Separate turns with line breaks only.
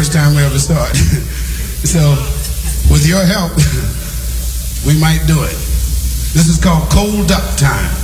first time we ever saw it. So, with your help, we might do it. This is called Cold Duck Time.